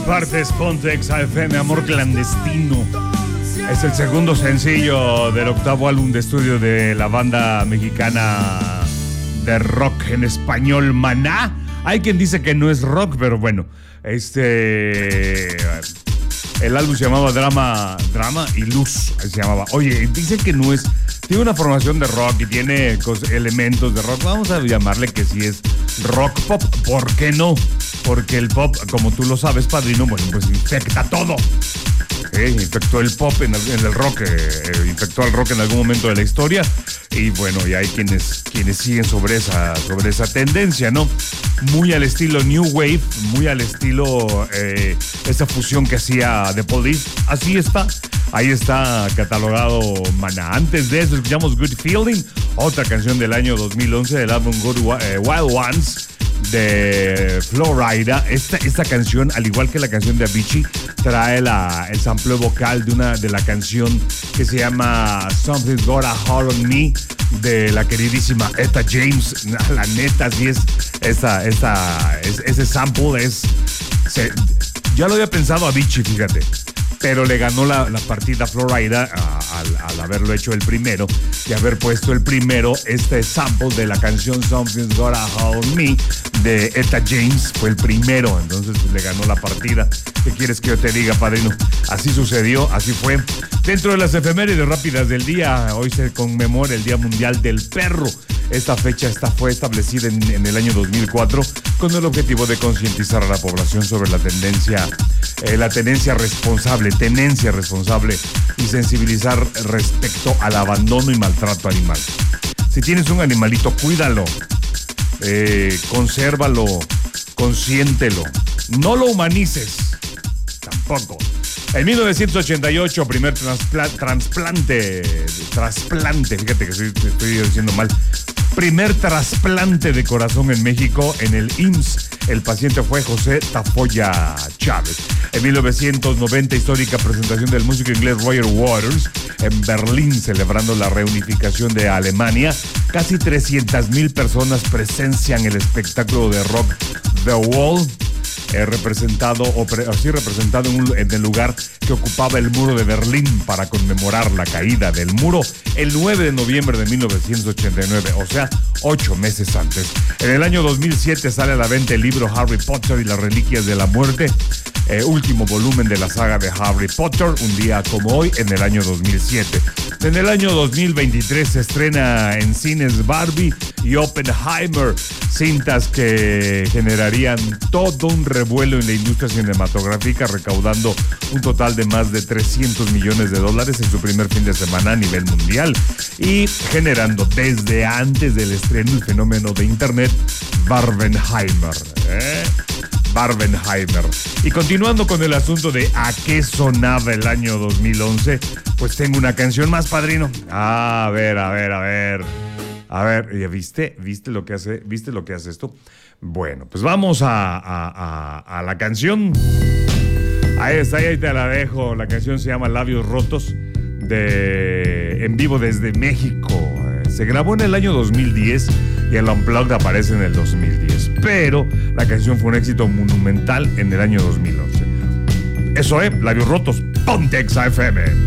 partes, ponte XFM, Amor Clandestino. Es el segundo sencillo del octavo álbum de estudio de la banda mexicana de rock en español, Maná. Hay quien dice que no es rock, pero bueno, el álbum se llamaba Drama y Luz, se llamaba. Oye, dicen que no es, tiene una formación de rock y tiene elementos de rock. Vamos a llamarle que sí es rock pop. ¿Por qué no? Porque el pop, como tú lo sabes, padrino, bueno, pues infecta todo. Infectó el pop en el rock, infectó al rock en algún momento de la historia. Y bueno, y hay quienes siguen sobre esa tendencia, ¿no? Muy al estilo New Wave, muy al estilo esa fusión que hacía The Police. Así está. Ahí está catalogado Maná. Antes de eso escuchamos Good Feeling, otra canción del año 2011 del álbum Wild Ones de Flo Rida. Esta canción, al igual que la canción de Avicii, trae el sampleo vocal de la canción que se llama Something's Got a Hold on Me de la queridísima Etta James. La neta, sí es ese sample ya lo había pensado Avicii, fíjate, pero le ganó la partida a Flo Rida al haberlo hecho el primero y haber puesto el primero sample de la canción Something's Got a Hold on Me de Etta James. Fue el primero, entonces le ganó la partida. ¿Qué quieres que yo te diga, padrino? Así sucedió, así fue. Dentro de las efemérides rápidas del día, hoy se conmemora el Día Mundial del Perro. Esta fecha fue establecida en el año 2004 con el objetivo de concientizar a la población sobre la tenencia responsable y sensibilizar respecto al abandono y maltrato animal. Si tienes un animalito, cuídalo, consérvalo, consiéntelo, no lo humanices, tampoco. En 1988, primer trasplante, fíjate que estoy diciendo mal. Primer trasplante de corazón en México en el IMSS. El paciente fue José Tafoya Chávez. En 1990, histórica presentación del músico inglés Roger Waters en Berlín, celebrando la reunificación de Alemania. Casi 300,000 personas presencian el espectáculo de rock The Wall, representado en el lugar que ocupaba el muro de Berlín para conmemorar la caída del muro el 9 de noviembre de 1989, o sea, 8 meses antes. En el año 2007 sale a la venta el libro Harry Potter y las Reliquias de la Muerte, último volumen de la saga de Harry Potter, un día como hoy, en el año 2007. En el año 2023 se estrena en cines Barbie y Oppenheimer, cintas que generarían todo un revuelo en la industria cinematográfica, recaudando un total de más de $300 millones en su primer fin de semana a nivel mundial y generando desde antes del estreno el fenómeno de internet Barbenheimer. Barbenheimer. Y continuando con el asunto de a qué sonaba el año 2011, pues tengo una canción más, padrino. A ver, ¿ya viste lo que hace esto? Bueno, pues vamos a la canción. Ahí está, ahí te la dejo. La canción se llama Labios Rotos, en vivo desde México. Se grabó en el año 2010 y el Unplugged aparece en el 2010. Pero la canción fue un éxito monumental en el año 2011. Eso es, Labios Rotos, ponte XFM.